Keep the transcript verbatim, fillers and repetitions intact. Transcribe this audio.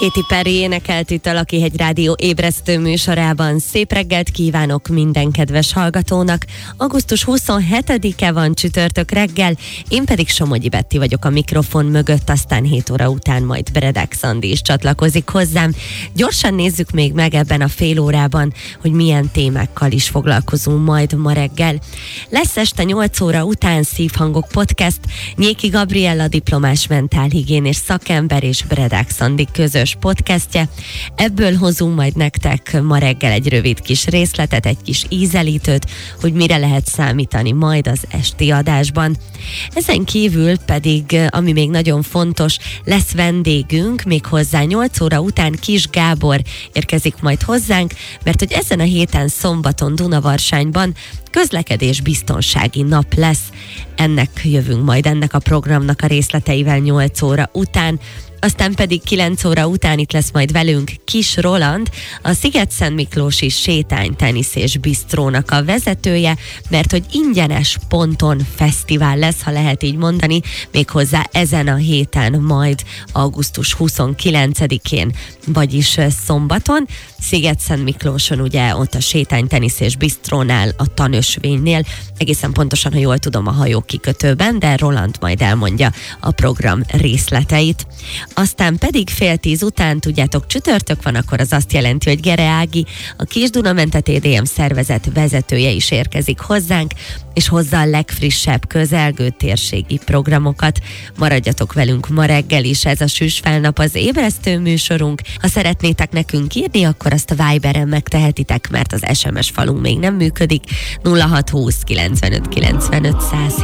Katy Perry énekelt itt a Lakihegy Rádió ébresztő műsorában. Szép reggelt kívánok minden kedves hallgatónak. augusztus huszonhetedike van, csütörtök reggel, én pedig Somogyi Betti vagyok a mikrofon mögött, aztán hét óra után majd Bredek Szandi is csatlakozik hozzám. Gyorsan nézzük még meg ebben a fél órában, hogy milyen témákkal is foglalkozunk majd ma reggel. Lesz este nyolc óra után Szívhangok podcast, Nyéki Gabriella diplomás mentálhigiénés szakember és Bredek Szandi közös podcastje. Ebből hozunk majd nektek ma reggel egy rövid kis részletet, egy kis ízelítőt, hogy mire lehet számítani majd az esti adásban. Ezen kívül pedig, ami még nagyon fontos, lesz vendégünk, méghozzá nyolc óra után Kis Gábor érkezik majd hozzánk, mert hogy ezen a héten szombaton Dunavarsányban közlekedés biztonsági nap lesz. Ennek jövünk majd, ennek a programnak a részleteivel nyolc óra után. Aztán pedig kilenc óra után itt lesz majd velünk Kis Roland, a Sziget-Szent Miklósi Sétány Tenisz és Bistrónak a vezetője, mert hogy ingyenes ponton fesztivál lesz, ha lehet így mondani, méghozzá ezen a héten majd augusztus huszonkilencedikén, vagyis szombaton. Sziget-Szent Miklóson ugye ott a Sétány Tenisz és Bistrónál, a Tanösvénynél, egészen pontosan, ha jól tudom, a hajó kikötőben, de Roland majd elmondja a program részleteit. Aztán pedig fél tíz után, tudjátok, csütörtök van, akkor az azt jelenti, hogy Gere Ági, a Kis-Dunamente té dé em szervezet vezetője is érkezik hozzánk, és hozza a legfrissebb közelgő térségi programokat. Maradjatok velünk ma reggel is, ez a Süsfelnap az ébresztő műsorunk. Ha szeretnétek nekünk írni, akkor azt a Viberen megtehetitek, mert az es em es falunk még nem működik. nulla hat húsz kilencvenöt kilencvenöt száz